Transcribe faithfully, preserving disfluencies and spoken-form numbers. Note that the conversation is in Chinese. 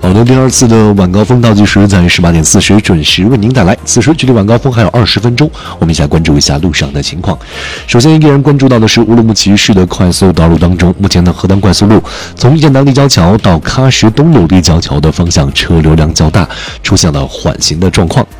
好的，第二次的晚高峰倒计时在十八点四十准时为您带来。此时距离晚高峰还有二十分钟，我们一起来关注一下路上的情况。首先，一个人关注到的是乌鲁木齐市的快速道路当中，目前的河南快速路从雁荡立交桥到喀什东路立交桥的方向车流量较大，出现了缓行的状况。